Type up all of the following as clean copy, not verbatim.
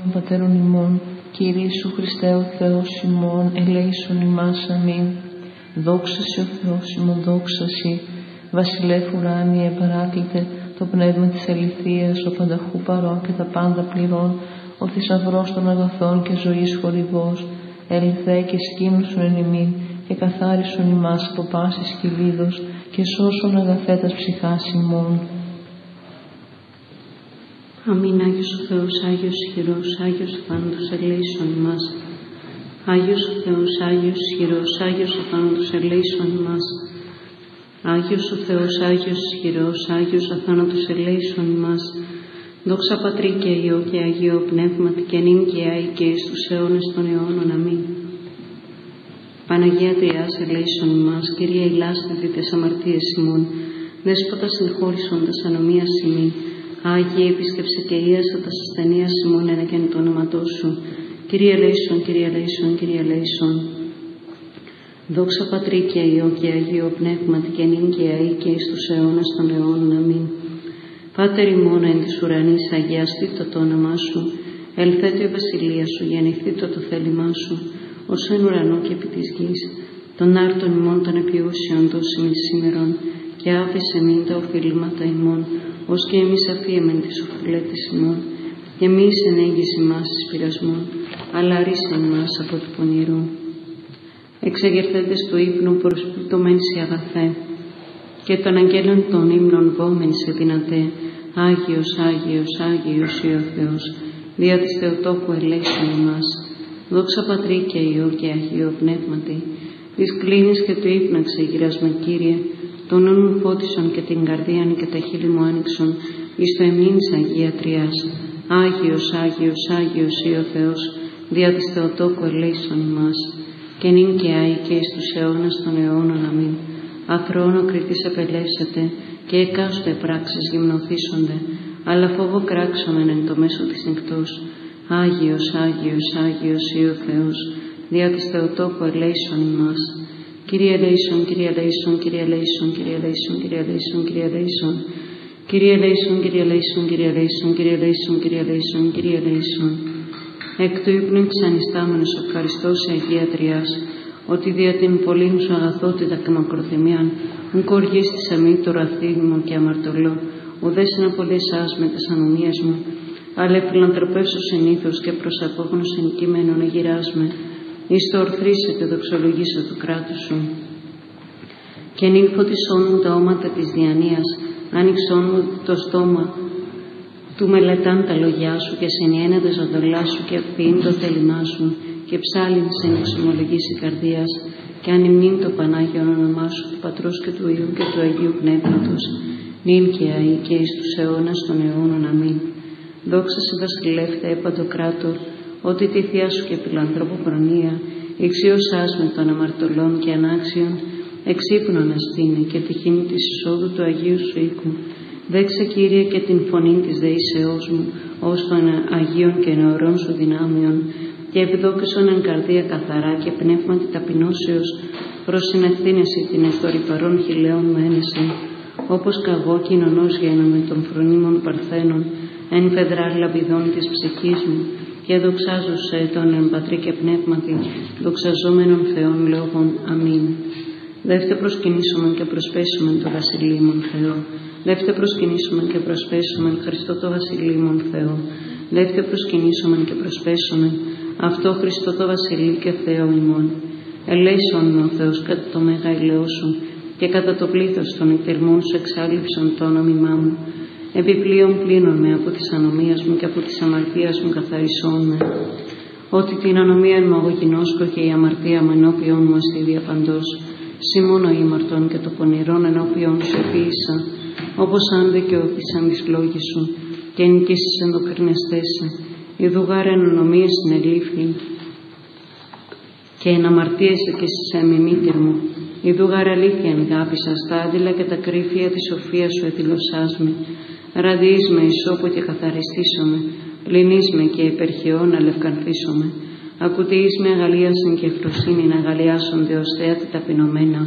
των πατέρων ημών, Κύριε Ιησού Χριστέ ο Θεός ημών, ελέησον ημάς. Αμήν. Δόξα σοι ο Θεός ημών, δόξα σοι, βασιλεύ ουράνιε παράκλητε, το πνεύμα της αληθείας, ο πανταχού παρών και τα πάντα πληρών, ο θησαυρός των αγαθών και ζωής χορηγός, ελθέ και σκήνωσον εν ημίν και καθάρισον ημάς από πάσης κυλίδος και σώσον αγαθέτας ψυχάς ημών. Αμήν. Άγιος ο Θεός, Άγιος ισχυρός, Άγιος ο θάνατος, ελέησον ημάς. Άγιος ο Θεός, Άγιος ισχυρός, Άγιος ο θάνατος, ελέησον ημάς. Άγιος ο Θεός, Άγιος ισχυρός, Άγιος ο θάνατος, ελέησον ημάς. Δόξα Πατρί και Υιό και Αγίο Πνεύματι και νυν και αεί και εις τους αιώνες των αιώνων. Αμήν. Παναγία Τριάς, ελέησον ημάς. Κύριε ηλάσθητη τες αμαρτίες ημών, Δέσποτα συγχώρησοντας ανομίας ημί. Άγιε επίσκεψε και ίασα τας ασθενείας ημών ενεκεν το όνοματό σου. Κύριε ελέησον, Κύριε ελέησον, Κύριε ελέησον. Δόξα Πατρί και Υιό και Αγίο Πνεύματι και νυν και αεί και εις τους αιώνας των αιώνων. Αμήν. Πάτερ ημών εν της ουρανής, αγιαστήτω το όνομά σου. Ελθέτω η βασιλεία σου, γεννηθήτω το θέλημά σου, ως εν ουρανό και επί της γης. Των άρτων ημών των επιούσιων δώσει μη σήμερον, και άφησε μην τα οφείλματα ημών, ως και εμείς αφίεμεν τις οφειλέτες ημών. Και μη ενέγγις ημάς εις πειρασμών, αλλά ρίσε ημάς από του πονηρού. Εξεγερθέντες του ύπνου προσπλητωμέν σε αγαθέ, και των αγγέλων των ύμνων βόμεν σε δυνατέ. Άγιος, Άγιος, Άγιος ή ο Θεός, δια της Θεοτόκου ελέησον ημάς. Δόξα Πατρί και Υιό και Αγίο Πνεύματι, της κλίνης και του ύπνου εξεγειράσμε Κύριε, τον νου μου φώτισον και την καρδίαν και τα χείλη μου άνοιξον, εις το εμνήνης Αγία Τριάς. Άγιος, Άγιος, Άγιος ή ο Θεός, δια της Θεοτόκου ελέησον ημάς. Και νυν και αεί και εις τους αιώνας των αιώνων. Αμήν. Αθρόνο κριτής επελεύσετε, και εκάστοτε πράξεις γυμνοθήσονται, αλλά φόβο κράξομεν εν το μέσο της νυχτός. Άγιος, Άγιος, Άγιος ή ο Θεός, δια της Θεοτόκου ελέησον ημάς. Κύριε ελέησον, Κύριε ελέησον, Κύριε ελέησον, Κύριε ελέησον, Κύριε ελέησον, Κύριε ελέησον. Κύριε ελέησον, Κύριε ελέησον, Κύριε ελέησον, Κύριε ελέησον, Κύριε ελέησον, Κύριε ελέησον. Εκ του ύπνου εξανιστάμενος ευχαριστώ σε Αγία Τριάς, ότι δια την πολλήν σου αγαθότητα και μακροθυμίαν, ου κοργείς της αμή το ραθήνιμο και αμαρτωλό, ουδές να πολλές με τες ανομίες μου, αλλά φιλανθρωπεύσω συνήθως και προς απόγνωσιν κείμενον εγειράσμε, εις το ορθρίσε και δοξολογήσω του κράτους σου. Και νυν φωτισόν μου τα όματα της διανοίας, άνοιξόν μου το στόμα του μελετάν τα λόγια σου και συνιένα τα ζωντολά σου και αυθύν το θέλημά σου και ψάλιν σε εξομολογής η καρδίας και ανυμνήν το Πανάγιον όνομά σου του Πατρός και του Υιού και του Αγίου Πνεύματος νυν και αεί και εις τους αιώνας των αιώνων. Αμήν. Δόξα σε βασιλεύ Θεέ Παντοκράτορ, ότι τη θεία σου και φιλανθρώπου προνοία εξίωσάς με των αμαρτωλών και ανάξιων εξύπνων αστήνε και τυχήν της εισόδου του Αγίου σου οίκου. Δέξε Κύριε και την φωνή της δεήσεώς μου ως των Αγίων και νεωρών σου δυνάμεων και επιδόκησον εν καρδία καθαρά και πνεύματι ταπεινώσεως προς συνευθύνεση την εκ των ρυπαρών χιλέων μένεσαι, όπως καγώ κοινωνός γένομαι των φρονίμων παρθένων εν φεδρά λαμπιδών της ψυχής μου και δοξάζω σε τον εν Πατρί και Πνεύματι δοξαζόμενων Θεών λόγων. Αμήν. Δεύτε προσκυνήσουμε και προσπέσουμε το βασιλείμον Θεό. Δεύτε προσκυνήσουμε και προσπέσουμε Χριστό το βασιλείμον Θεό. Δεύτε προσκυνήσουμε και προσπέσουμε αυτό Χριστό το βασιλεί και Θεό ημών. Ελέησον με ο Θεός κατά το μέγα ηλαιό σου και κατά το πλήθος των ητερμών σου εξάλληψον το όνομά μου. Επιπλέον πλύνον με από της ανομίας μου και από της αμαρτίας μου καθαρισόν με. Ότι την ανομία μου εγώ γινώσκω και η αμαρτία μου ενώπιον μου αστίδια παντός. Σήμωνο ήμαρτον και το πονηρόν ενώπιον σου επίησα, όπως αν δικαιώθησαν τις λόγοι σου και νικήσεις ενδοκρινεστέσαι. Ιδουγάρ εν ανομίες συνελήφθη και εν αμαρτίεσαι και σε μιμήτηρ μου. Ιδουγάρ αλήθεια εν γάπησα στα άδειλα και τα κρύφια της σοφίας σου εδηλωσάς με. Ραδείς με ισόπο και καθαριστήσομαι, πλυνείς με και υπερχαιών αλευκανθήσομαι. Ακουτεείς με αγαλίασαν και ευφροσύνη να αγαλιάσονται ως θέατη ταπεινωμένα.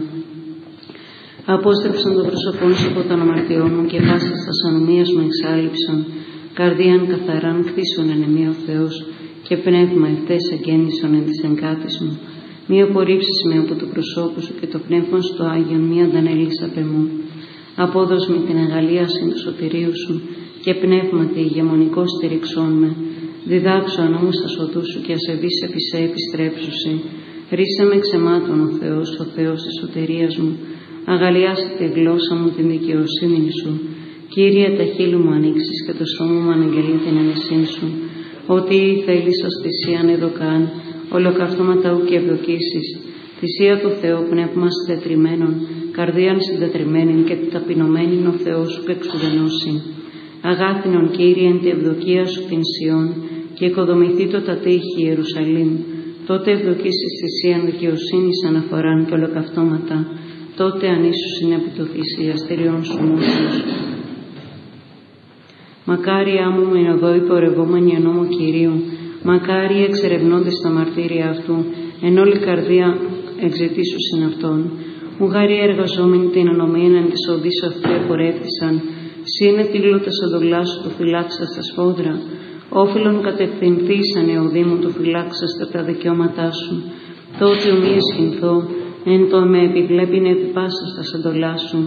Απόστρεψαν το πρόσωπόν σου από των αμαρτιών μου και βάσεις τας ανομίας μου εξάλληψαν. καρδίαν καθαράν κτίσον εν εμεί ο Θεός, και πνεύμα ευτές εγκαίνησον εν της εγκάτης μου. Μη απορρίψεις με από το προσώπου σου και το πνεύμα στο Άγιον μη αντανέλεις απ' εμού. Απόδος με την αγαλίαση του σωτηρίου σου και πνεύματι ηγεμονικό στηριξών με. Διδάξω ανόμους τα σωτού σου και ασεβείς επί σε επιστρέψουσι. Ρίσε με ξεμάτων ο Θεός της σωτηρίας μου. Αγαλιάσε τη γλώσσα μου την δικαιοσύνη σου. Κύριε, τα χείλη μου ανοίξεις και το σώμα μου αναγγελεί την ανεσήν σου. Ότι θέλεις ως θυσίαν εδωκάν, ολοκαυτώματα ου και ευδοκίσεις. Θυσία του Θεού πνεύμα συντετριμένων, καρδίαν συντετριμένην και ταπεινωμένην ο Θεός σου εξουδενώσει. Αγάθινον Κύριε εν τη ευδοκία σου την Σιών, και οικοδομηθεί το τα τείχη Ιερουσαλήμ. Τότε ευδοκίσεις θυσίαν δικαιοσύνης αναφοράν και ολοκαυτώματα. Τότε ανήσουσιν επί το θυσιαστήριον σου μουσους. Μακάρι άμμου μεν οδό υπορευόμενοι εν νόμο Κυρίου, μακάρι εξερευνώντες τα μαρτύρια αυτού, εν όλη καρδία εξαιτήσουσιν αυτόν. Ουγάρι εργαζόμενοι την ανομίαν εν της οδής αυτού επορεύθησαν, σύνε τη γλώτα σαντολά σου το φυλάξα στα σφόδρα, όφιλον κατευθυνθήσαν οι οδοί μου το φυλάξα στα τα δικαιώματά σου. Τότε ομοί εσχυνθώ, εν το με επιβλέπειν επί πάσα στα σαντολά σου.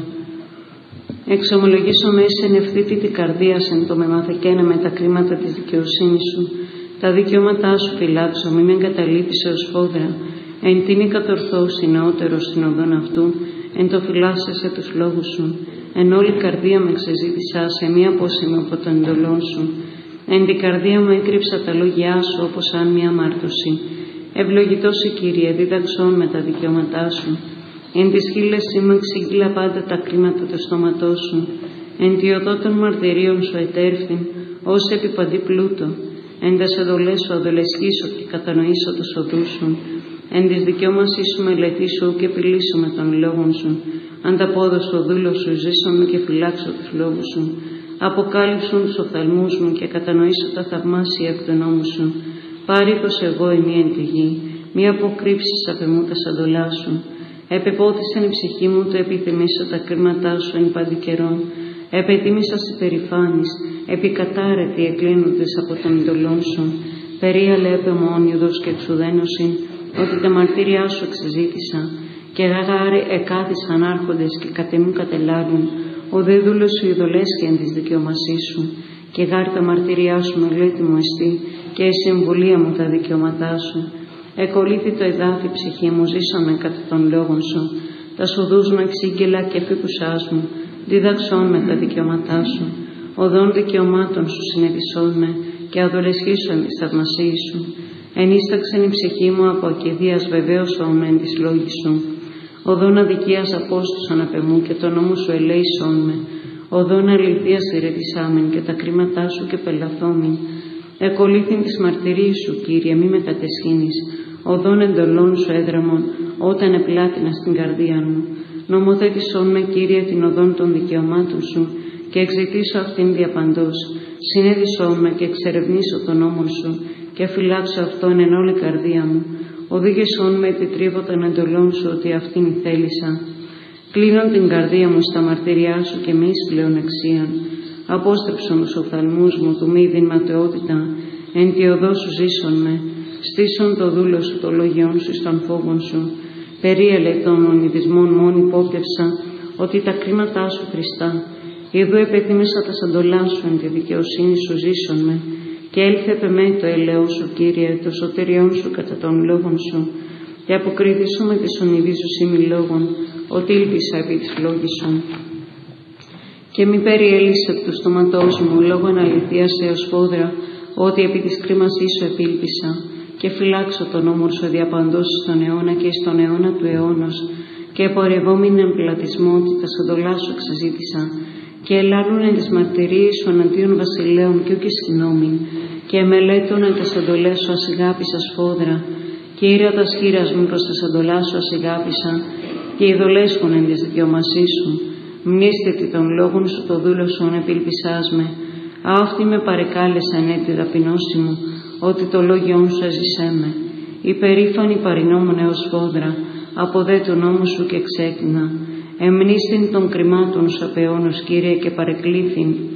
Εξομολογήσω μέσα εν ευθύτη την καρδία εν το με μαθηκένα με τα κρίματα της δικαιοσύνης σου. Τα δικαιώματά σου φυλάξω, μη με εγκαταλείπεις ως φόδρα. Εν τίνη κατορθώσει νεότερος στην οδόν αυτού, εν το φυλάσσεσαι τους λόγους σου. Εν όλη καρδία με εξεζήτησα σε μία απόσημη από τον εντολών σου. Εν την καρδία μου έκρυψα τα λόγια σου όπως αν μία αμάρτωση. Ευλογητός η Κύριε, δίδαξόν με τα δικαιώματά σου. Εν της χείλες σήμα εξήγηλα πάντα τα κρίματα του στόματός σου. Εν τη οδό των μαρτυρίων σου ετέρφην, ως επί παντή πλούτο. Εν τας εντολές σου αδολεσχήσω και κατανοήσω τους οδούς σου. Εν της δικαιώμασής σου μελετήσω και επιλύσω με των λόγων σου. Ανταπόδος το δούλο σου, ζήσομαι και φυλάξω τους λόγους σου. Αποκάλυψον τους οφθαλμούς μου και κατανοήσω τα θαυμάσια εκ του νόμου σου. Πάρικος εγώ ημί εν τη γη, μη αποκρύψεις απ' εμού τα σαντολά σου. Επεπόθησαν η ψυχή μου το επιθυμήσω τα κρίματά σου εν παντή καιρόν. Επετίμησα σε περηφάνεις, επικατάρετοι εκλίνοντες από τον εντολών σου. Περίαλε επαιμόνιδος και εξουδένωσιν, ότι τα μαρτύριά σου εξεζήτησα. Και γάγαρε εκάθισαν άρχοντες και κατεμού κατελάβουν. Ο δε δούλος σου ειδολέσχε εν της δικαιωμασής σου. Και γάρ τα μαρτύριά σου μελέτη μου εστί, και η συμβουλία μου τα δικαιώματά σου. Εκολύθη το εδάφη ψυχή μου, ζήσαμε κατά των λόγων σου. Τα σοδούς μου εξήγγελα και φύκουσάς μου, δίδαξόν με τα δικαιώματά σου. Οδών δικαιωμάτων σου συνεδισόν με, και αδολεσχήσον της θαυμασίας σου. Ενίσταξεν η ψυχή μου από ακηδίας βεβαίωσον με εν της λόγης σου. Οδών αδικίας απόστουσαν απ' εμού και το νόμο σου ελέησόν με. Οδών αληθείας ηρετησάμεν και τα κρίματά σου και πελαθόμην. Εκολύθην της μαρτυρίας σου, Κύριε, μη μετατεσχύνεις. Οδών εντολών σου έδραμον, όταν επλάτινα στην καρδία μου. Νομοθέτησόν με, Κύριε, την οδόν των δικαιωμάτων σου και εξητήσω αυτήν διαπαντός. Συνέδισόν με και εξερευνήσω τον νόμο σου και φυλάξω αυτόν εν όλη καρδία μου. Οδήγησόν με επιτρίβω των εντολών σου ότι αυτήν θέλησα. Κλείνον την καρδία μου στα μαρτυριά σου και μη εις πλεονεξίαν. Απόστρεψον τους οφθαλμούς μου του μη δυνατεότητα, εν τη οδό σου ζήσον με. Στήσον το δούλο σου το λόγιόν σου στον φόβον σου. Περίελε των ονειδισμών μόνη υπόπτευσα, ότι τα κρίματά σου Χριστά. Εδώ επετίμησα τα σαντολά σου εν τη δικαιοσύνη σου ζήσον με. Και έλθε επ' εμέ το έλεος σου, Κύριε, το σωτηριόν σου κατά των λόγων σου. Και αποκρίθησου με της ονειδίζους ημι λόγων, ότι ήλπισα επί της λόγης σου. Και μη περιέλυσε εκ του στόματός μου λόγω αληθείας έως φόδρα, ότι επί της κρίμασής σου επήλπισα. Και φυλάξω τον νόμο σου διαπαντός στον αιώνα και στον αιώνα του αιώνος. Και επορευόμην εν πλατισμό ότι τα σαντολά σου εξεζήτησα. Και ελάλουν εν τις μαρτυρίες σου εναντίον βασιλέων και ούκη συγνώμην. Και μελέτων εν τα σαντολές σου ασηγάπησα σφόδρα. Και ήρεα τα σχήρας μου προς τα σαντολά σου ασηγάπησα. Και ειδολέσχουν εν της δικαιωμασής σου. Μνήστητη των λόγων σου το δούλο σου επήλπισάς με. Αυτή με παρεκάλεσαν έτη ταπεινώση μου, ότι το λόγιόν σου έζησέ με. Υπερήφανη παρεινόμουν έως φόδρα, από δε του νόμου σου και ξέκνα. Εμνήστην των κρυμάτων σου απ' αιώνος, Κύριε, και παρεκλήθην.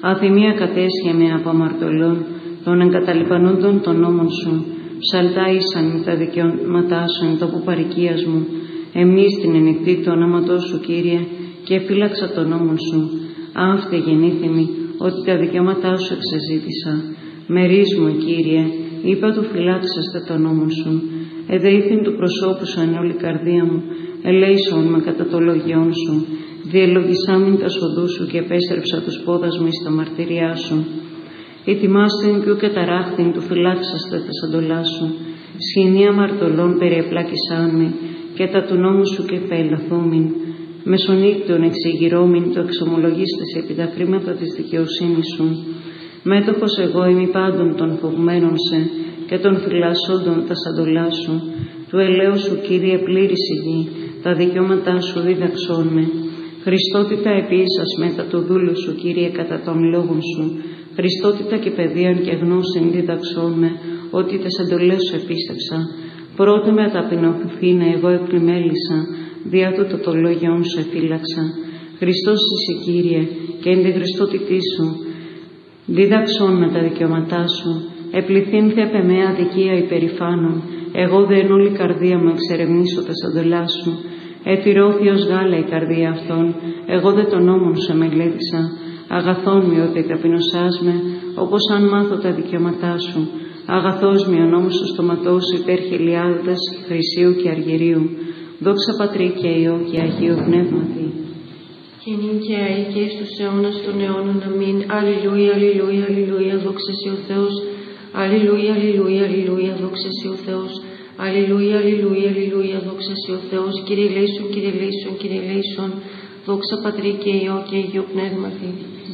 Αθυμία κατέσχε με από αμαρτωλών, των εγκαταλειπανόντων των νόμων σου. Ψαλτά ήσαν τα δικαιώματά σου εν τόπου παροικίας μου. Εμνίστην ενεκτή το όνοματό σου, Κύριε, και φύλαξα τον νόμον σου. Αύτε γεννήθημη, ότι τα δικαιώματά σου εξεζήτησα. Μερίς μου, Κύριε, είπα του φυλάξαστε τον νόμον σου. Εδεήθην του προσώπου σου εν όλη καρδία μου, ελέησον με κατά το λόγιόν σου. Διελογισάμην τα σοδού σου και επέστρεψα τους πόδας μου εις τα μαρτυριά σου. Ετοιμάστην κι ου καταράχθην του φυλάξαστε τα σαντολά σου. Σχοινή αμαρτωλών περιεπλάκησάν με, και τα του νόμου σου και πελαθούμην. Μεσονύκτων εξηγηρώμην το εξομολογίστες επί τα χρήματα της δικαιοσύνης σου. Μέτοχος εγώ είμαι πάντων των φοβμένων σε και των φυλασσόντων τα σαντολά σου. Του ελαίου σου, Κύριε, πλήρης η γη, τα δικαιώματά σου δίδαξόν με. Χριστότητα επίησας μετά το δούλο σου, Κύριε, κατά των λόγων σου. Χριστότητα και παιδείαν και γνώσιν δίδαξόν με, ότι τες εντολές σου επίστεψα. Πρώτα με ταπεινωθήνε εγώ επλημέλησα, διά τούτο το λόγιον σου εφύλαξα. Χριστός είσαι, Κύριε, και εν τη Χριστότητή σου. Δίδαξόν με τα δικαιώματά σου. Επληθύνθη απ' εμέ αδικία υπερηφάνων. Εγώ δε εν όλη καρδία μου εξερευνήσω τα σαντολά σου. Ετυρώθη ως γάλα η καρδία αυτών. Εγώ δε τον νόμον σου μελέτησα. Αγαθόν μη ότι ταπεινωσάς με, όπως αν μάθω τα δικαιώματά σου. Αγαθός μη ο νόμος του στοματός σου υπέρ χιλιάδες χρυσίου και αργυρίου. Δόξα Πατρί και Υιό και Αγίου Πνεύματι. Και νυν και αεί και εις τους αιώνας των αιώνων. Αμήν. Αλληλούια, αλληλούια, αλληλούια, δόξα σοι ο Θεός. Αλληλούια, αλληλούια, αλληλούια, δόξα σοι ο Θεός. Αλληλούια, αλληλούια, αλληλούια, δόξα σοι ο Θεός. Κύριε ελέησον, Κύριε ελέησον, Κύριε ελέησον. Δόξα Πατρί και Υιό και Αγίου Πνεύματι.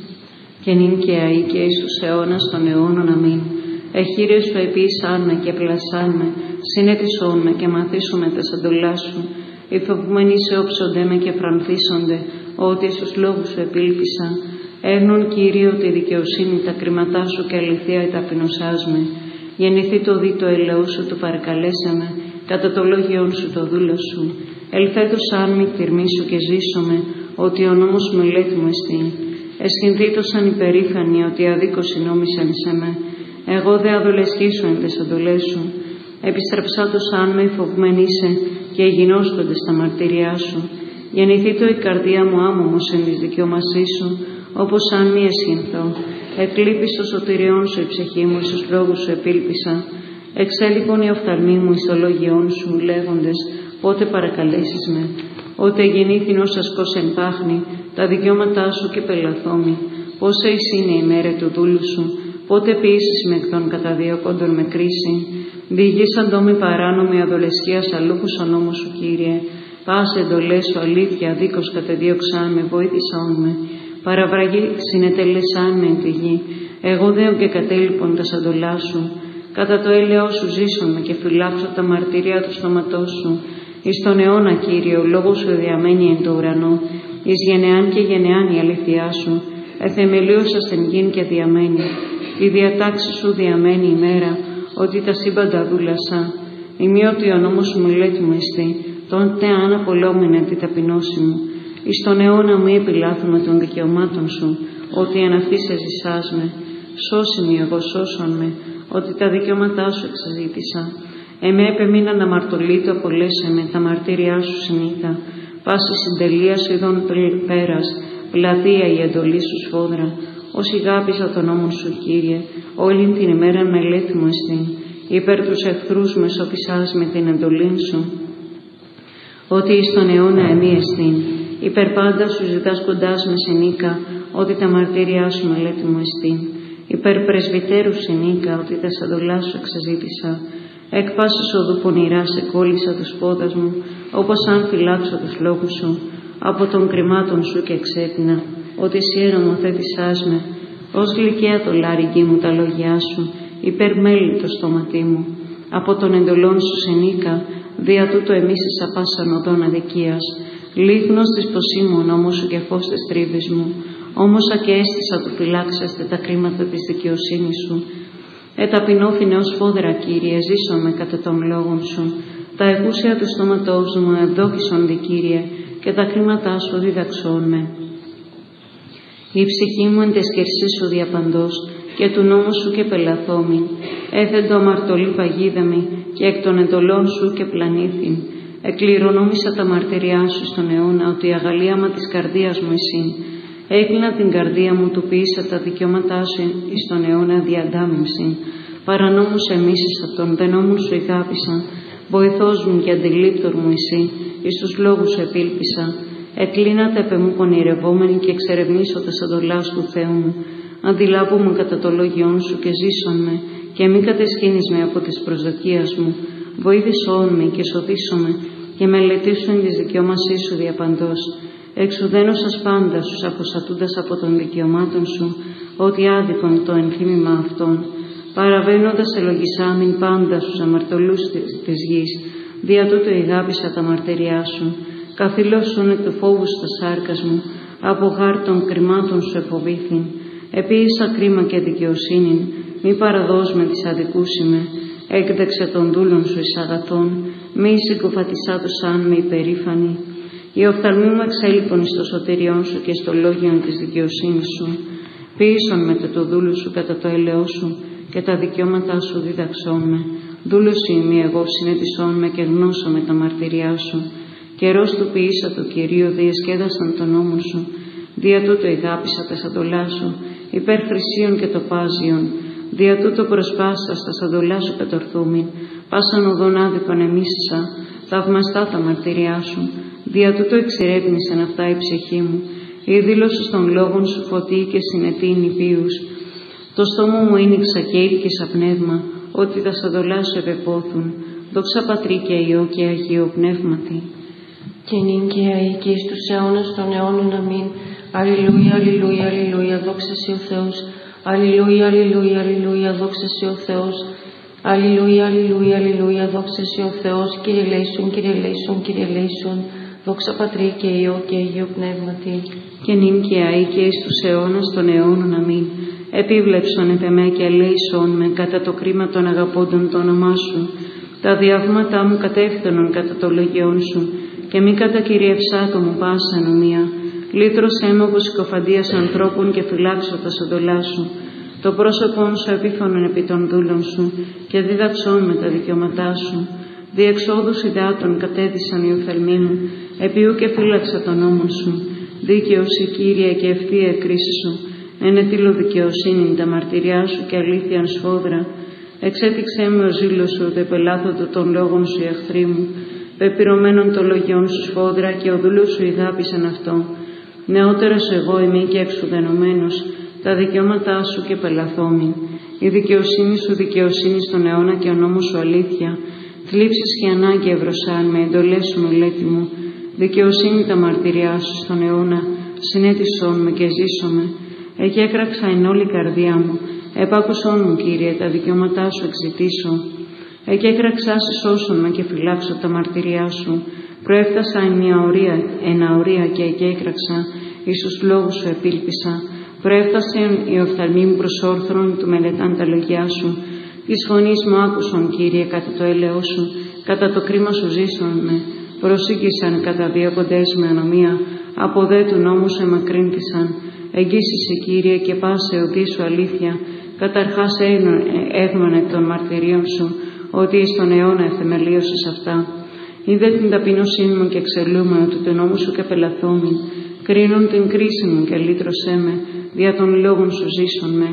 Και νυν και αεί και εις τους αιώνας των αιώνων. Αμήν. Εχείρε σου επίησάν με και πλασάν με, συνέτησόν με και μαθήσουμε τα σαντολά σου. Οι φοβούμενοι σε όψονται με και φρανθίσονται, ότι στους λόγους σου επήλπισα. Έρνουν, Κύριε, τη δικαιοσύνη τα κρίματά σου και αληθεία η ταπεινωσάς με. Γεννηθεί το δι το ελαιό σου, το παρακαλέσαμε, κατά το λόγιόν σου το δούλο σου. Ελθέτωσάν μη θυρμή σου και ζήσομαι, ότι ο νόμος μελέτη μου εστί. Εσχυνθήτωσαν υπερήφανοι, ότι αδίκως συνόμισαν σε με. Εγώ δε αδολεσχήσω εν τες εντολές σου. Επιστρεψάτωσαν με φοβμένοι σε και γινώσκονται στα μαρτυριά σου. Γεννηθεί το η καρδία μου άμωμος εν της δικαιωμασής σου, όπως αν μη εσχυνθώ. Εκλείπεις το σωτηριόν σου η ψυχή μου, εις τους λόγους σου επήλπισα. Εξέλιπον οι οφθαλμοί μου εις το λόγιόν σου, λέγοντες, πότε παρακαλέσεις με. Ότε γεννήθην ως ασκός εν πάχνη, τα δικαιώματά σου και πελαθόμη. Πόσα εις είναι η μέρα του δούλου σου, πότε ποιήσεις με εκ των καταδιώκοντων με κρίση. Διηγήσαντο με παράνομη αδολεσχίας αλλούχους ο νόμος σου, Κύριε. Πάσε εντολές σου αλήθεια, δίκως κατεδίωξάν με, βοήθησόν με. Παραβραγή συνετέλεσάν με εν τη γη. Εγώ δέω και κατέλειπον τα σαντολά σου. Κατά το έλεό σου ζήσον με και φυλάξω τα μαρτυρία του στόματός σου. Εις τον αιώνα, Κύριε, ο λόγος σου διαμένει εν το ουρανό. Εις γενεάν και γενεάν η αλήθειά σου. Εθεμελίωσα στην γην και διαμένει. Η διατάξη σου διαμένει ημέρα, ότι τα σύμπαντα δούλασα. Ημιότι ο νόμος σου μελέτη μου εστί, τότε αν απολόμηνε τη ταπεινώση μου. Εις τον αιώνα μη επιλάθουμε των δικαιωμάτων σου, ότι εν αυτή σε ζησάς με. Σώσει με εγώ, σώσον με, ότι τα δικαιώματά σου εξαζήτησα. Εμέ επεμείναν αμαρτωλή το απολέσε με, τα μαρτύριά σου συνήθα. Πάση συντελεία σου ειδών πέρας, πλατεία η εντολή σου σφόδρα. Όσοι γάπησα τον νόμον σου, Κύριε, όλη την ημέρα μελέτη μου εστί. Υπέρ τους εχθρούς με σοφισάς με την εντολή σου. Ότι εις τον αιώνα εμεί εστίν. Υπέρ πάντα σου ζητάς κοντάς με συνήκα, ότι τα μαρτύριά σου μελέτη μου εστίν. Υπέρ πρεσβυτέρου συνήκα, ότι τα σαντολά σου εξαζήτησα. Εκ πάσης οδού πονηρά σε κόλλησα τους πόδας μου, όπως αν φυλάξω τους λόγους σου. Από των κρυμάτων σου και εξέτεινα, ότι εσύ νομοθέτησάς με. Ως γλυκαία το λάριγγι μου τα λόγια σου, υπέρ μέλη το στόματί μου. Από των εντολών σου συνήκα, δια τούτο εμείς εις απάσαν οδόν αδικίας. Λίγνος της ποσίμων όμως σου και φως της τρίβης μου. Όμως και αίσθησα του φυλάξαστε τα κρίματα της δικαιοσύνης σου. Εταπεινώθηνε ως φόδρα, Κύριε, ζήσομαι κατά των λόγων σου. Τα εκούσια του στόματός μου ευδόκησον δι, Κύριε, και τα κρίματά σου δίδαξόν με. Η ψυχή μου εν τες κερσής σου διαπαντός, και του νόμου σου και πελαθόμην. Έθεντο αμαρτωλή παγίδαμη, και εκ των εντολών σου και πλανήθην. Εκληρονόμησα τα μαρτυριά σου στον αιώνα, ότι η αγαλίαμα της καρδίας μου εσύν. Έκλεινα την καρδία μου, του ποιήσα τα δικαιώματά σου εις τον αιώνα διαντάμιμσιν. Παρανόμους εμίσησα τον, δε νόμου σου ηγάπησα. Βοηθός μου και αντιλήπτορ μου εσύ, εις τους λόγους σου επήλπισα. Εκλίνατε επ' εμού πονηρευόμενοι και εξερευνήσω τα σαντολάς του Θεού μου. Αντιλάβομαι κατά το λόγιόν σου και ζήσον με, και μη κατεσχύνεις με από τις προσδοκίες μου. Βοήθησόν με και σωθήσομαι, και μελετήσουν της δικαιώμασής σου διαπαντός. Εξουδένωσας πάντα σου αποσατούντας από των δικαιωμάτων σου, ότι άδικον το ενθύμημα αυτών. Παραβαίνοντας ελογισάμιν πάντα στους αμαρτωλούς της γης, δια τούτο ηγάπησα τα μαρτυριά σου. Καθήλωσον εκ του φόβου στα σάρκας μου, από γάρ των κρυμάτων σου εφοβήθην. Επίησα κρίμα και δικαιοσύνην, μη παραδώσ' με της αδικούσιμε. Έκδεξε των δούλων σου εις αγαθών, μη συγκοφατισάτωσαν με υπερήφανη. Οι οφθαλμοί μου εξέλιπον εις το σωτηριόν σου και στο λόγιον της δικαιοσύνης σου. Ποίησον με το δούλου σου κατά το έλεό σου, και τα δικαιώματά σου δίδαξόν με. Δούλος είμαι εγώ, συνέτησόν με και γνώσω με τα μαρτυριά σου. Καιρός του ποιήσα το Κυρίο, διεσκέδασαν τον νόμο σου. Δια τούτο ηγάπησα τα σαντολά σου, υπέρ χρυσίων και τοπάζιων. Δια τούτο προσπάσα στα σαντολά σου κατορθούμην. Πάσαν οδόν άδικον εμίσησα, θαυμαστά τα μαρτυριά σου. Δια τούτο εξερεύνησαν αυτά η ψυχή μου. Η δήλωση των λόγων σου φωτί και συνετή νηπίους. Το στόμα μου άνοιξα και ήλκησα πνεύμα, ότι τα σαντολά σου επεπόθουν. Δόξα Πατρί και Υιό και Αγίο Πνεύματι. Και νυν και αεί και εις τους αιώνας των αιώνων αμήν. Αλληλούια, αλληλούια, αλληλούια, δόξα σοι ο Θεός. Αλληλούια, αλληλούια, αλληλούια, δόξα σοι ο Θεός. Αλληλούια, αλληλούια, αλληλούια, δόξα σοι ο Θεός. Κύριε λέησον, Κύριε λέησον, Κύριε λέησον. Δόξα Πατρί και Υιό και Αγίο Πνεύματι. Και νυν και αεί και εις τους αιώνας των αιώνων αμήν. Επίβλεψον επ' εμέ και ελέησον με κατά το κρίμα των αγαπώντων το όνομά σου. Τα διαβήματά μου κατέφθανον κατά το λόγιόν σου, και μη κατακυριευσάτο μου πάσα ανομία. Λύτρωσέ με από συκοφαντίας ανθρώπων και φυλάξω τα σαντολά σου. Το πρόσωπον σου επίφωνον επί των δούλων σου, και δίδαξόν με τα δικαιώματά σου. Διεξόδους υδάτων κατέδυσαν οι οφθαλμοί μου, επιού και φύλαξα τον νόμο σου. Δίκαιος η Κύριε και ευθεία κρίση σου. Ενετήλω δικαιοσύνη τα μαρτυριά σου και αλήθειαν σφόδρα. Εξέτηξέ με ο ζήλος σου, δε πελάθοντο των λόγων σου οι εχθροί μου. Πεπυρωμένων των λογιών σου σφόδρα, και ο δούλος σου ηγάπησαν αυτό. Νεότερος εγώ είμαι και εξουδενωμένος, τα δικαιώματά σου και πελαθόμην. Η δικαιοσύνη σου δικαιοσύνη στον αιώνα και ο νόμος σου αλήθεια. Θλίψεις και ανάγκη ευρωσάν με εντολές σου μελέτη μου. Δικαιοσύνη τα μαρτυριά σου στον αιώνα, συνέτησόν με και ζήσομαι. Εκέκραξα εν όλη καρδιά μου, επάκουσόν μου Κύριε, τα δικαιώματά σου εξητήσω. Εκέκραξα σώσον με και φυλάξω τα μαρτυριά σου. Προέφτασα εν αορία και εκέκραξα, εις τους λόγους σου επήλπισα. Προέφτασαν οι οφθαλμοί μου προς όρθρον του μελετάν τα λογιά σου. Της φωνής μου άκουσον Κύριε κατά το έλεό σου, κατά το κρίμα σου ζήσον με. Προσήγησαν κατά διώκοντες με ανομία, από δε του νόμου σου εμακρύνθησαν. Εγγύσισε Κύριε και πάσε οδή σου αλήθεια, καταρχάς έγνων εκ των μαρτυρίων σου, ότι εις τον αιώνα εθεμελίωσες αυτά. Είδε την ταπεινωσή μου και εξελούμε ότι τον νόμο σου και πελαθόμην. Κρίνουν την κρίση μου και λύτρωσέ με, δια των λόγων σου ζήσον με.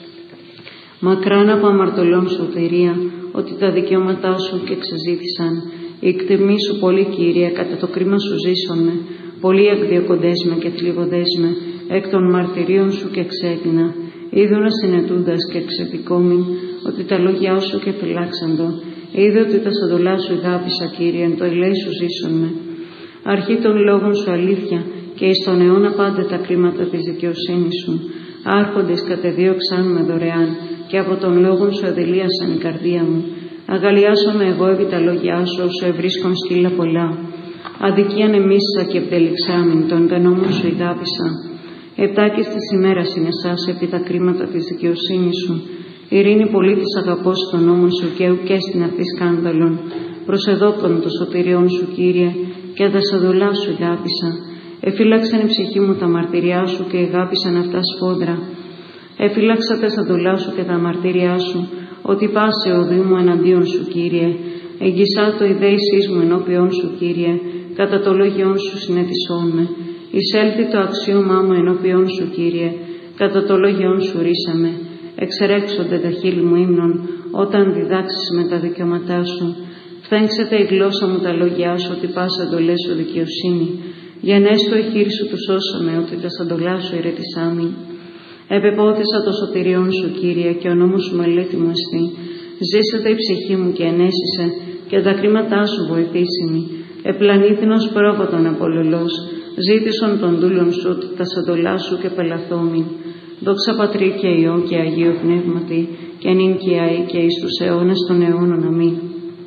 Μακράν από αμαρτωλών σωτηρία, ότι τα δικαιώματά σου και ξεζήτησαν. Η κτημή σου πολύ Κύριε, κατά το κρίμα σου ζήσον με. Πολλοί εκδιωκοντές με και θλίβοντές με, εκ των μαρτυρίων σου και ξέγνα. Είδωνα συνετούντας και εξετικόμην, ότι τα λόγια σου και φυλάξαντο. Είδε ότι τα σαντολά σου ηγάπησα Κύριε, εν το ελέη σου ζήσον με. Αρχή των λόγων σου αλήθεια, και εις τον αιώνα πάντα τα κρίματα της δικαιοσύνης σου. Άρχοντες κατεδίωξαν με δωρεάν, και από των λόγων σου αδελίασαν η καρδία μου. Αγαλιάσομαι εγώ επί τα λόγια σου, όσο ευρίσκον σκύλα πολλά. Αδικίαν εμίσησα και ευδελιξάμιν, τον κανόμο σου ηγάπησα. Επτάκης της ημέρας είναι εσάς επί τα κρίματα της δικαιοσύνης σου. Ειρήνη πολύ της αγαπώς των νόμων σου και ουκέ στην αυτή σκάνδαλον. Προσεδόκον το σωτηριόν σου Κύριε, και τα σαντολά σου ηγάπησα. Εφύλαξαν η ψυχή μου τα μαρτυριά σου και εγάπησαν αυτά σφόδρα. Εφύλαξα τα σταντολά σου και τα μαρτυριά σου, ότι πάσε οδύ μου εναντίον σου, Κύριε. Εγγισά το η δέησής μου ενώπιον σου, Κύριε, κατά το λόγιόν σου συνέτησόν με. Εισέλθει το αξίωμά μου ενώπιον σου, Κύριε, κατά το λόγιόν σου ρίσαμε. Εξερέξονται τα χείλη μου ύμνων, όταν διδάξεις με τα δικαιώματά σου. Φθέγξεται η γλώσσα μου τα λόγια σου, ότι πάσα εντολές σου δικαιοσύνη. Γενέστο η χείρη σου του σώσαμε, ότι τα σταντολά σου ηρετησάμι. Επεπόθησα το σωτηριόν σου, Κύριε, και ο νόμος σου μελέτη μου εστί. Ζήσεται η ψυχή μου και ενέσισε, και τα κρίματά σου βοηθήσιμη. Επλανήθηνος πρόβατον απολολός, ζήτησον των δούλων σου, ότι τα σταντολά σου και πελαθόμην. Δόξα Πατρί και Υιό και Αγίο Πνεύματι, και νυν και αεί και εις τους αιώνας των αιώνων. Αμήν.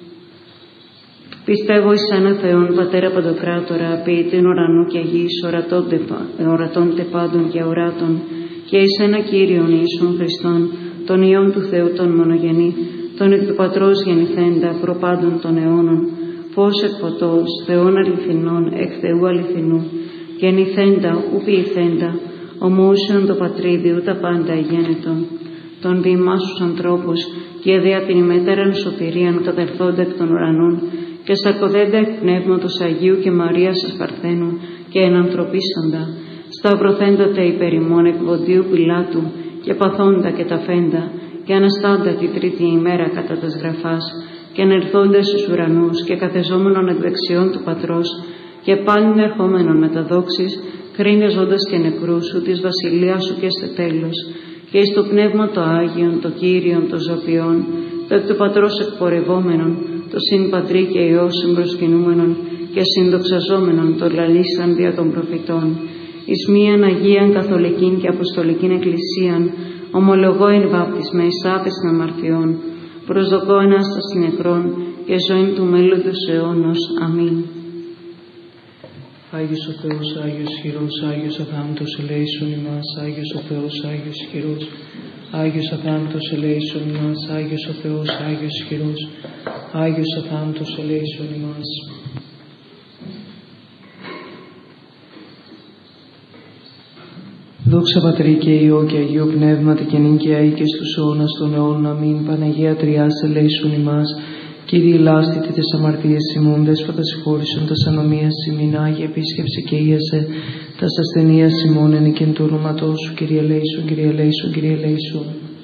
Πιστεύω εις ένα Θεόν, Πατέρα Παντοκράτορα, ποιητήν ουρανού και γης, ορατών τε πάντων και οράτων, και εις ένα Κύριον Ιησούν Χριστόν, τον Υιόν του Θεού τον μονογενή, τον εκ του Πατρός γεννηθέντα, προπάντων των αιώνων, φως εκ φωτός, Θεόν αληθινών, εκ Θεού αληθινού, γεννηθέντα, ου ποιηθέντα, ομοούσιον το Πατρίδιου τα πάντα γένετον, τον διημάς τους ανθρώπους, και δια την ημέτεραν σωτηρίαν κατερθόντα εκ των ουρανών, και σαρκοδέντα εκ Πνεύματος Αγίου και Μαρίας εις Παρθένου, και ενανθρωπίσαντα, σταυρωθέντατε υπέρ ημών εκ Ποντίου Πιλάτου, και παθόντα και ταφέντα, και αναστάντα τη τρίτη ημέρα κατά τας γραφάς, και ενερθόντας στους ουρανούς, και καθεζόμενον εκ δεξιών του Πατρός, και πάλιν ερχόμενον με τα δόξης, κρίνε ζώντας και νεκρούς σου, της βασιλείας σου και στο τέλος, και εις το Πνεύμα το Άγιον, το Κύριον, το Ζωπιόν, το εκ του Πατρός εκπορευόμενον, το συν Πατρί και Υιό συμπροσκυνούμενον, και συνδοξαζόμενον το λαλήσαν δια των προφητών, εις μίαν Αγίαν Καθολικήν και Αποστολικήν Εκκλησίαν, ομολογώ εν βάπτισμα εις άφεσιν αμαρτιών, προσδοκώ Ανάσταση νεκρών και ζωήν του μέλλοντος αιώνος. Αμήν. Άγιος ο Θεός, Άγιος χειρός, Άγιος αθάνατος ελέησον ημάς, Άγιος ο Θεός, Άγιος χειρός, Άγιος αθάνατος ελέησον ημάς, Άγιος ο Θεός, Άγιος χειρός, Άγιος αθάνατος ελέησον ημάς. Δόξα Πατρί και Υιό και Αγίο Πνεύματι και νυν και αεί και στους αιώνας των αιώνων. Αμήν. Παναγία Τριάς ελέησον ημάς. Κύριε λάστητε τες αμαρτίες ημών, Δέσποτα συγχώρησον τας ανομίας ημίν, Άγιε επίσκεψε και ίασε τας ασθενείας ημών, εν και εν του ονόματός σου, Κύριε ελέησον, Κύριε ελέησον, Κύριε ελέησον.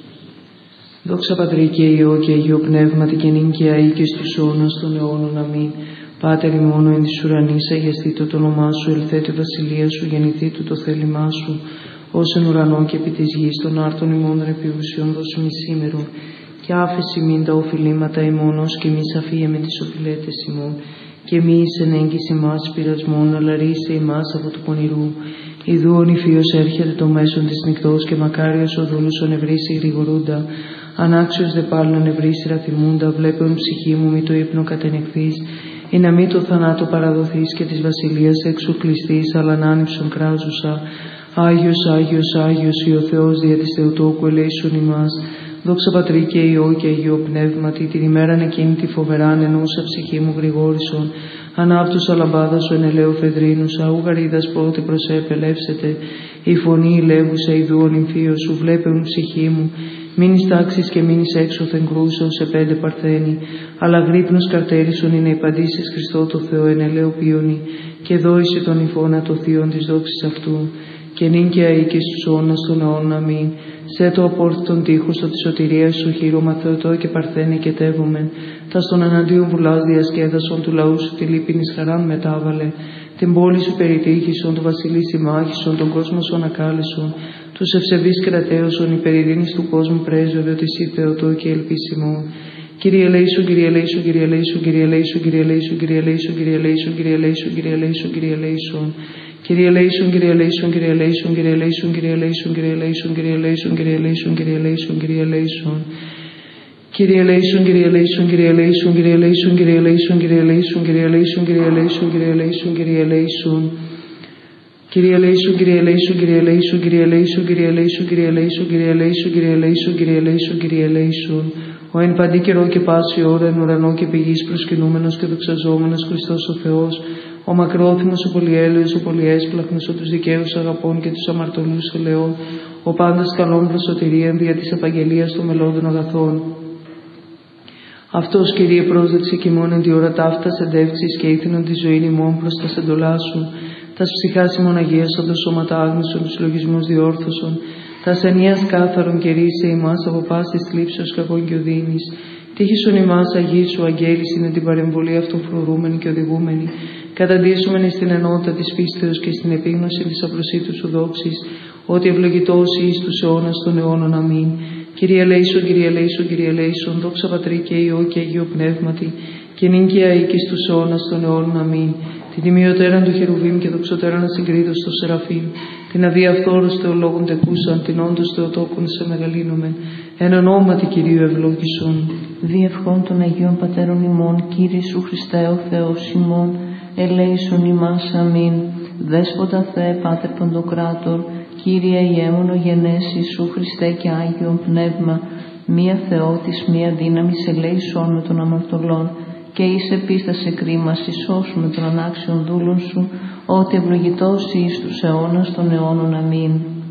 Δόξα Πατρί και Υιό και Αγίο Πνεύματι και νυν και αεί και στους αιώνας των αιώνων. Αμήν. Πάτερ ημών εν της ουρανής, αγιαστήτω το όνομά σου, ελθέτω η βασιλεία σου, γεννηθήτω το θέλημά σου, ως εν ουρανό και επί της γης, των άρτων ημών ρεπιούσιον δώσιμη σήμερον, και άφεση μην τα οφειλήματα ημών, ως και εμείς αφίεμε τις οφειλέτες ημών, και μη εις εν έγκυση μας πειρασμών, αλλά ρίσε ημάς από του πονηρού. Ιδού ο νηφίος έρχεται το μέσον της νυχτός, και μακάριος ο δούλος ο νευρίσει γρηγορούντα. Ανάξιος δε πάλιν ο νευρίσει ραθυμούντα, βλέπεον ψυχή μου μη το ύπνο κατενεχθείς, ή να μη το θανάτο παραδοθείς και της βασιλείας έξω κλειστείς, αλλά να άνυψον κράζουσα. Άγιος, Άγιος, Άγιος, ή ο Θεός δια της Θεοτόκου ελέησον ημάς. Δόξα Πατρί και Υιό και Αγίο Πνεύματι, την ημέραν εκείνη τη φοβεράν ενούσα ψυχή μου γρηγόρησον. Ανάπτουσα λαμπάδα σου εν ελαίου φεδρίνουσα, ουγαρίδας πότε προσέπελεύσετε. Η φωνή ηλεύουσα ιδού ο νυμφίος σου, βλέπεουν ψυχή μου. Μην εις τάξεις και μην εις έξωθεν κρούσεως σε 5 παρθένη, αλλά γρύπνος καρτέρισον είναι υπαντήσεις Χριστό το Θεό εν ελαίου ποιονή, και δόησε τον υφώνα το θείον της δόξης αυτού, και νυν και αεί και στους αιώνας των αιώνων. Αμήν. Σε το απόρθητον τείχος το της σωτηρίας σου, χείρωμα Θεοτό και παρθένη και τεύομεν, τα στον εναντίον βουλάς διασκέδασον του λαού σου τη λύπηνης χαράν μετάβαλε, την πόλη σου περιτύχησον, το βασιλεί συμμάχησον, τον κόσμο σου ανακάλεσον, τους ευσεβείς κρατέωσον, υπερειρήνης του κόσμου πρέσβευε ότι εσύ Θεοτό και ελπίσιμο. Κύριε ελέησον, Κύριε ελέησον, Κύριε ελέησον, Κύριε ελέησον, Κύριε ελέησον, Κύριε ελέησον, Κύριε ελέησον, Κύριε ελέησον, Κύριε ελέησον, Κύριε ελέησον. Κύριε ελέησον, Κύριε ελέησον, Κύριε ελέησον, Κύριε ελέησον, Κύριε ελέησον, Κύριε ελέησον, Κύριε ελέησον, Κύριε ελέησον, Κύριε ελέησον, Κύριε ελέησον. Κύριε ελέησον, Κύριε ελέησον, Κύριε ελέησον, Κύριε ελέησον, Κύριε ελέησον, Κύριε ελέησον, Κύριε ελέησον, Κύριε ελέησον, Κύριε ελέησον, Κύριε ελέησον. Κύριε ελέησον, Κύριε ελέησον, Κύριε ελέησον, Κύριε ελέησον, Κύριε ελέησον, Κύριε ελέησον, Κύριε ελέησον, Κύριε ελέησον, Κύριε ελέησον, Κύριε ελέησον. Ο εν παντή καιρό και πάση ώρα εν ουρανό και πηγής προσκυνούμενος και δοξαζόμενος Χριστός ο Θεός, Ο μακρόθυμος, ο πολυέλεος, ο πολυέσπλαχνος, ο τους δικαίους αγαπών και τους αμαρτωλούς ελαιών, ο πάντας καλών προς σωτηρίαν δια της επαγγελίας των μελώδων αγαθών. Αυτός, Κύριε, πρόσδεξε κι ημών εν τη ώρα ταύτα εντεύξεις και ήθινον τη ζωή ημών προς τα σεντολά σου. Τας ψυχάς ημών αγίασον, τα σώματα άγνωσον, τους λογισμούς διόρθωσον, τας ενίας κάθαρον και ρίσε ημάς από πάσης θλίψεως κακών και οδύνης. Τύχησον ημάς αγίοι σου αγγέλης είναι την παρεμβολή αυτών φρουρούμενη και οδηγούμενη. Καταντήσομεν στην ενότητα της πίστεως και στην επίγνωση της απλωσίτου σου δόξης, ότι ευλογητός εις τους αιώνας των αιώνων. Αμήν. Κύριε ελέησον, Κύριε ελέησον, Κύριε ελέησον, δόξα Πατρί και Υιό και Αγίου Πνεύματι, και νυν και αεί και στους αιώνας των αιώνων. Αμήν. Την τιμιωτέραν του Χερουβίμ και δοξωτέραν ασυγκρίτως στο Σεραφείμ, την αδιαφθόρους θεολόγων τεκούσαν, την όντως θεοτόκον σε μεγαλύνομεν, εν ονόματι Κυρίου ευλόγησον. Διευχών των Αγίων Πατέρων ημών, Κύριε Σου Χριστέ ο Θεός ημών, ελέησον ημάς. Αμήν. Δέσποτα Θεέ, Πάτερ Παντοκράτορ, Κύριε Ιέμονο γενές Ιησού Χριστέ και Άγιον Πνεύμα, μία Θεότης, μία δύναμης, ελέησον με των αμαρτωλών, και εις επίστασε κρίμας ισώσου με των ανάξιων δούλων Σου, ότι ευλογητός εις τους αιώνας των αιώνων. Αμήν.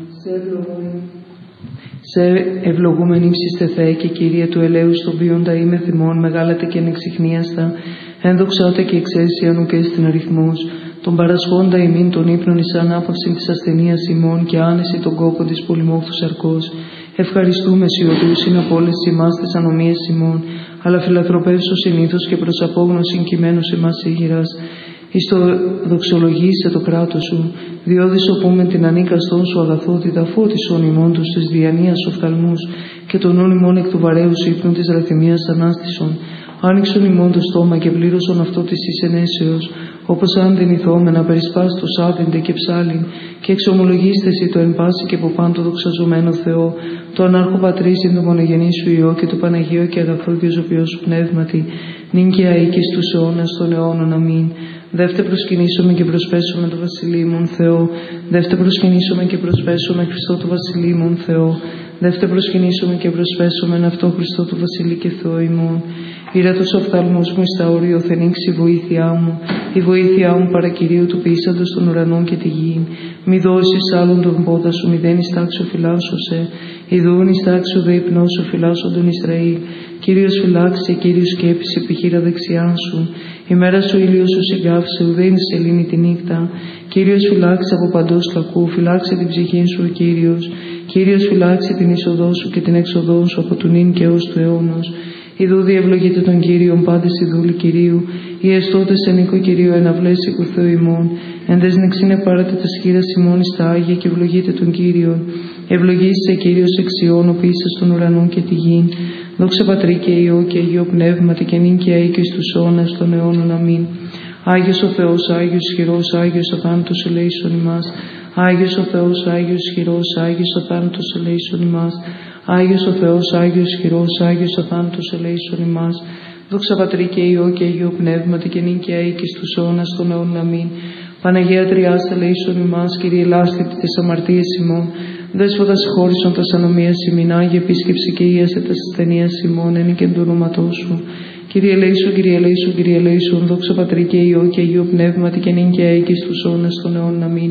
Σε ευλογούμενη ψηστε Θεέ και Κύριε του ελέους των βίοντα είμαι θυμών, μεγάλατε και ανεξιχνίαστα, ένδοξάτε και εξαίσια νου και στην αριθμός, τον παρασχόντα ημίν των ύπνων εις ανάπαυση της ασθενείας ημών και άνεση των κόκκων της πολυμόφθου σαρκός. Ευχαριστούμε σιωτούς είναι από όλες ημάς τις ανομίες ημών, αλλά φιλαθροπεύσω συνήθως και προς απόγνωση κειμένος ημάς ήγηρας. Εις το δοξολογήσε το κράτος Σου, διόδης οπούμεν την ανίκαστόν Σου αγαθότητα, φώτισον ημών τους της διανοίας οφθαλμούς και τον όν ημών εκ του βαρέους ύπνου της ραθυμίας ανάστησον. Άνοιξον ημών το στόμα και πλήρωσον αυτό της εισενέσεως, όπως αν δεν ηθόμενα περισπάστος άδυντε και ψάλιν, και εξομολογήστε Συ το εν πάση και από πάντο δοξαζομένο Θεό, το ανάρχο Πατρίσιν, το μονογενή Σου Υιό και το Παναγίο και αγαθό και ζωοποιό Σου Πνεύματι, νυν και αεί και στους αιώνας των αιώνων. Αμήν. Δεύτε προσκυνήσομαι και προσπέσουμε το Βασιλείμον Θεό. Δεύτε προσκυνήσομαι και προσπέσουμε Χριστό το Βασιλείμον Θεό. Δεύτε προσκυνήσομαι και προσπέσουμε αυτό Χριστό το Βασιλεί και Θεό ημών. Ήρατος οφθαλμός μου εις τα όριοθεν ήξη η βοήθειά μου. Η βοήθειά μου παρακυρίου του ποιήσαντος των ουρανών και τη γη. Μη δώσεις άλλον τον πόδα σου, μη δεν εις τάξου φυλάσσωσε. Ιδούν εις τάξου δε υπνώσου φυλάσσον τον Ισραήλ. Κύριος φυλάξε, Κύριος σκέψη επιχείρα δεξιάν σου. Η μέρα σου ήλιος σου συγκάυσε, ουδέν σε λύνει τη νύχτα. Κύριος φυλάξε από παντός κακού, φυλάξε την ψυχή σου ο Κύριος. Κύριος φυλάξε την είσοδό σου και την έξοδό σου από του νυν και ως του αιώνος. Ιδού διευλογείτε τον Κύριον πάντες οι δούλοι Κυρίου, οι εστώτες εν οίκο Κυρίου εναυλές οίκου Θεού ημών. Εν τες νεξίνε πάρετε τα σχήρας ημών εις τα Άγια και ευλογείτε τον Κύριον. Ευλογήσε Κύριος εξιών ο ποιήσας των ουρανών και τη γη. Δόξα Πατρί και Υιό και Αγίο Πνεύματι και νυν και αεί και στους αιώνας των αιώνων. Αμήν. Άγιος ο Θεός, Άγιος ισχυρός, Άγιος ο θάνατος ελέησον ημάς. Άγιος ο Θεός, Άγιος ισχυρός, Άγιος ο θάνατος ελέησον ημάς. Άγιος ο Θεός, Άγιος ισχυρός, Άγιος ο θάνατος ελέησον ημάς. Δόξα Πατρί και Υιό και Αγίο Πνεύματι και νυν και αεί και στους αιώνας των αιώνων. Αμήν. Παναγία Τριάς ελέησον ημάς, Κύριε λάσθητη τις αμαρτίες ημών. Δέσποτα συγχώρησον τας ανομίας ημίν, Άγιε επίσκεψη και ίασε τας ασθενείας ημών, εν και εν του ονόματός Σου. Κύριε ελέησον, Κύριε ελέησον, Κύριε ελέησον, δόξα Πατρί και Υιό και Αγίο Πνεύματι και νυν και αεί και στους αιώνας των αιώνων. Αμήν.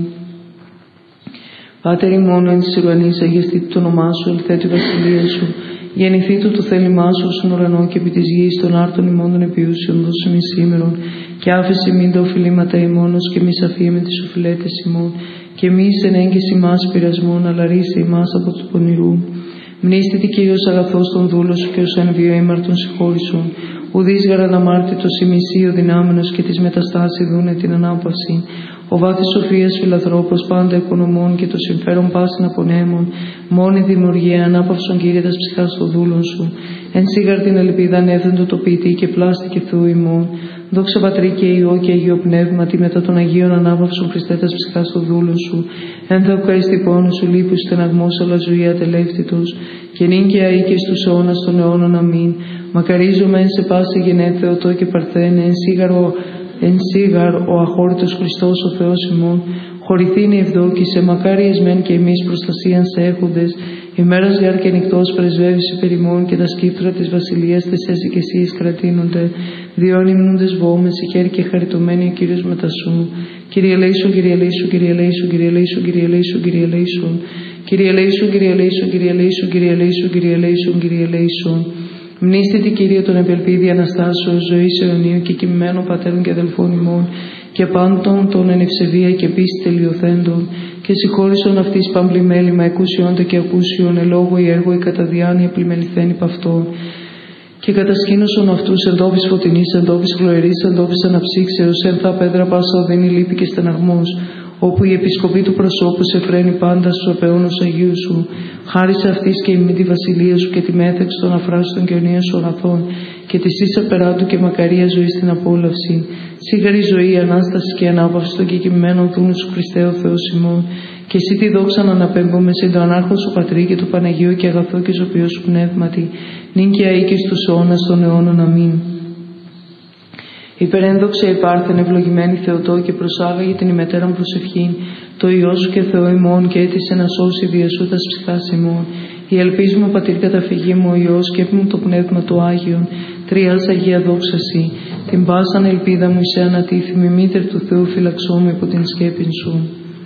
Πάτερ ημών εν της ουρανής, αγιαστήτω το όνομά Σου, ελθέτω η βασιλεία Σου. Γεννηθήτω το θέλημά Σου στον ουρανό και επί της γης των άρτων ημών των επιούσιων δώσου ημί σήμερον, και άφησε ημίν τα οφειλήματα ημώνος και μη αφήμε τις οφειλέτες ημών, και μη εν έγκυση μας πειρασμών, αλλά ρίσε ημάς από του πονηρού. Μνήστητη Κύριος αγαθός των δούλων Σου και ως εν βιοήμαρτον συγχώρησον. Ουδείς γαραναμάρτητος η μισή ο δυνάμενος και της μεταστάση δούνε την ανάπαυση. Ο βάθης σοφίας φιλαθρόπος πάντα οικονομών και το συμφέρον πάσιν απονέμων. Μόνη δημιουργία ανάπαυσον Κύριε τας ψυχάς των δούλων Σου. Εν σίγαρ την ελπίδα ανέθεντο το ποιητή και πλάστη και Θεού ημών. Δόξα Πατρί και Υιό και Αγίο Πνεύματι μετά των Αγίων ανάπαυσον Χριστέ τας ψυχάς των δούλων Σου. Εν θεοκαριστή πόνο Σου λείπου στεναγμός αλλά ζωή ατελεύτητος. Και νυν και αεί και στους αιώνας των αιώνων. Αμήν. Μακαρίζομαι εν σε πάση γενναί Θεοτό και Παρθένε, εν σίγαρ ο αχώρητος Χριστός ο Θεός ημών, χωρηθήνει ευδόκησε, μακάριες μεν και εμείς προστασίαν σε έχοντες, ημέρας διάρκεια νυχτός πρεσβεύεις υπερ ημών και τα σκύφτρα της βασιλείας της έσυ και εσύ κρατείνονται. Διόν υμνούντες βόμες, η χέρι και χαριτωμένοι ο Κύριος μετά σου. Κύριε ελέησον, Κύριε ελέησον, Κύριε ελέησον, Κύριε ελέησον, Κύριε ελέησον, Κύριε ελέησον. Κύριε ελέησον, Κύριε ελέησον, Κύριε ελέησον, Κύριε ελέησον, Κύριε ελέησον, Κύριε ελέησον. Μνήστητη Κύριε τον επελπίδη Αναστάσεως, ζωής αιωνίου και κοιμμένων πατέρων και αδελφών ημών, και πάντων των εν ευσεβία και πίστη τελειωθέντων, και συγχώρησον αυτής παμπλημέλημα εκούσιόντα και ακούσιον, ελόγω ή έργο ή κατά διάνοια πλημεληθέν υπ' αυτόν. Και κατασκήνωσον αυτούς εν τόπης φωτεινής, εν τόπης χλωερής, εν τόπης αναψύξεως, εν θα πέδρα πάσα οδύνη λύπη και στεναγμός, όπου η επισκοπή του προσώπου σε φρένει πάντα στους απεώνους Αγίου σου. Χάρισε αυτής και ημί τη βασιλεία σου και τη μέθεξ των αφράστων και ονείων σου αγαθών, και τη ίσα περάτου και μακαρία ζωή στην απόλαυση. Σίγαρη ζωή, ανάσταση και ανάπαυση των κεκοιμμένων δούνου σου Χριστέ ο Θεός ημών, και εσύ τη δόξα να αναπέμπουμε σε το ανάρχον σου Πατρί και του Παναγίου και αγαθό και ζωπιό σου πνεύματι, νυν και αεί και στους αιώνας των αιώνων. Αμήν. Υπερένδοξε υπάρθεν ευλογημένη Θεοτό και προσάγαγε την ημετέραν προσευχήν, το Υιό σου και Θεό ημών, και έτησε να σώσει διασού τας ψυχάς ημών. Η ελπίς μου Πατήρ καταφυγή μου, ο Υιός και έπιμου το Πνεύμα του Άγιον, τριάς Αγία δόξαση, την πάσαν ελπίδα μου σε ανατίθιμη μήτρ του Θεού φυλαξόμου υπό την σκέπην σου.